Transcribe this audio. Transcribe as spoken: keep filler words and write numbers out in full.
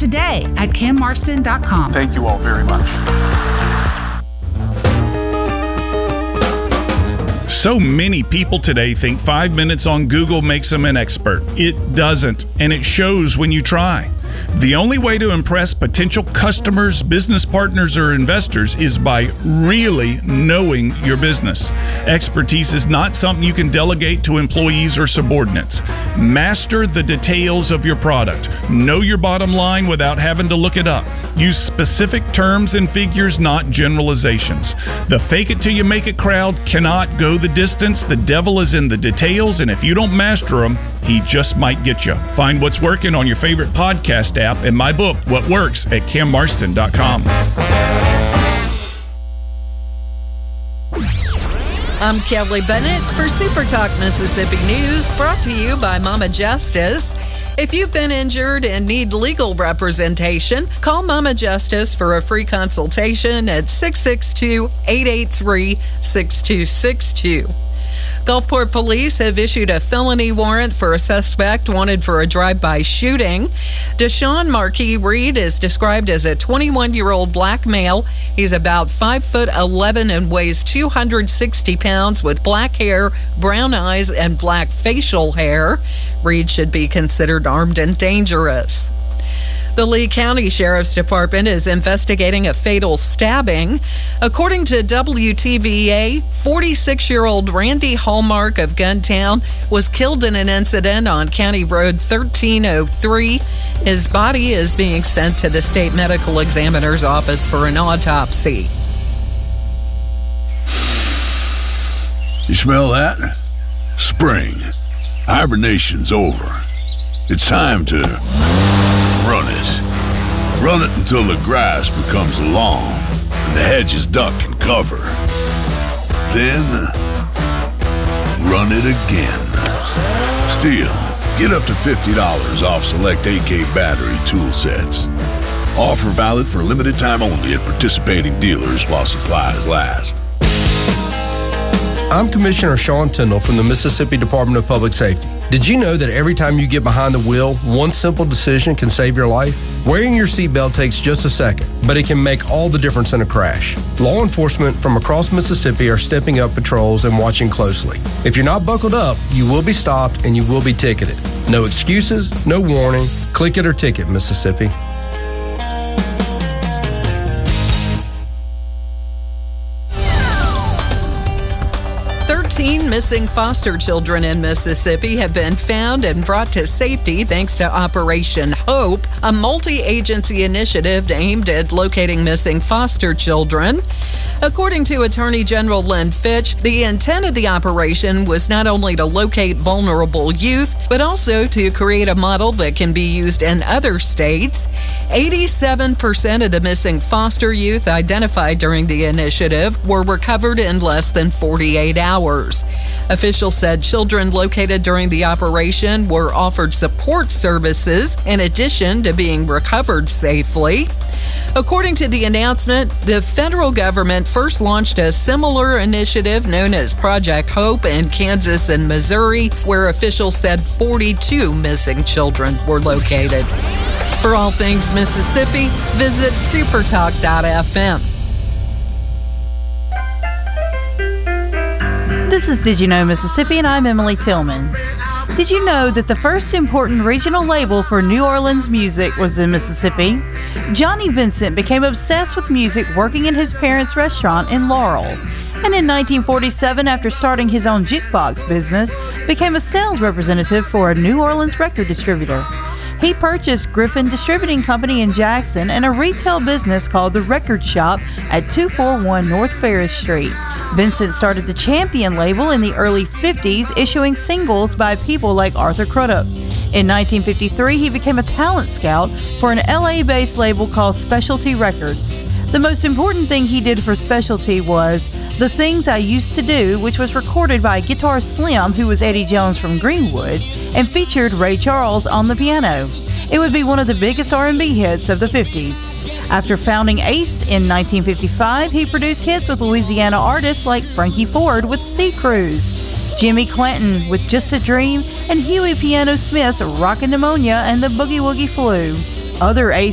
today at cam marston dot com. Thank you all very much. So many people today think five minutes on Google makes them an expert. It doesn't, and it shows when you try. The only way to impress potential customers, business partners, or investors is by really knowing your business. Expertise is not something you can delegate to employees or subordinates. Master the details of your product. Know your bottom line without having to look it up. Use specific terms and figures, not generalizations. The fake it till you make it crowd cannot go the distance. The devil is in the details, and if you don't master them, he just might get you. Find what's working on your favorite podcast app and my book, What Works, at cam marston dot com. I'm Kelly Bennett for Super Talk Mississippi News, brought to you by Mama Justice. If you've been injured and need legal representation, call Mama Justice for a free consultation at six six two, eight eight three, six two six two. Gulfport police have issued a felony warrant for a suspect wanted for a drive-by shooting. Deshaun Marquis Reed is described as a twenty-one-year-old black male. He's about five foot eleven and weighs two hundred sixty pounds with black hair, brown eyes, and black facial hair. Reed should be considered armed and dangerous. The Lee County Sheriff's Department is investigating a fatal stabbing. According to W T V A, forty-six-year-old Randy Hallmark of Guntown was killed in an incident on County Road thirteen oh three. His body is being sent to the state medical examiner's office for an autopsy. You smell that? Spring. Hibernation's over. It's time to run it. Run it until the grass becomes long and the hedges duck and cover. Then, run it again. Stihl, get up to fifty dollars off select A K battery tool sets. Offer valid for limited time only at participating dealers while supplies last. I'm Commissioner Sean Tindall from the Mississippi Department of Public Safety. Did you know that every time you get behind the wheel, one simple decision can save your life? Wearing your seatbelt takes just a second, but it can make all the difference in a crash. Law enforcement from across Mississippi are stepping up patrols and watching closely. If you're not buckled up, you will be stopped and you will be ticketed. No excuses, no warning. Click it or ticket, Mississippi. thirteen missing foster children in Mississippi have been found and brought to safety thanks to Operation Hope, a multi-agency initiative aimed at locating missing foster children. According to Attorney General Lynn Fitch, the intent of the operation was not only to locate vulnerable youth, but also to create a model that can be used in other states. eighty-seven percent of the missing foster youth identified during the initiative were recovered in less than forty-eight hours. Officials said children located during the operation were offered support services in addition to being recovered safely. According to the announcement, the federal government first launched a similar initiative known as Project Hope in Kansas and Missouri, where officials said forty-two missing children were located. For all things Mississippi, visit supertalk dot f m. This is Did You Know Mississippi, and I'm Emily Tillman. Did you know that the first important regional label for New Orleans music was in Mississippi? Johnny Vincent became obsessed with music working in his parents' restaurant in Laurel. And in nineteen forty-seven, after starting his own jukebox business, became a sales representative for a New Orleans record distributor. He purchased Griffin Distributing Company in Jackson and a retail business called The Record Shop at two forty-one North Ferris Street. Vincent started the Champion label in the early fifties, issuing singles by people like Arthur Crudup. In nineteen fifty-three, he became a talent scout for an L A-based label called Specialty Records. The most important thing he did for Specialty was The Things I Used to Do, which was recorded by Guitar Slim, who was Eddie Jones from Greenwood, and featured Ray Charles on the piano. It would be one of the biggest R and B hits of the fifties. After founding Ace in nineteen fifty-five, he produced hits with Louisiana artists like Frankie Ford with Sea Cruise, Jimmy Clanton with Just a Dream, and Huey Piano Smith's Rockin' Pneumonia and the Boogie Woogie Flu. Other Ace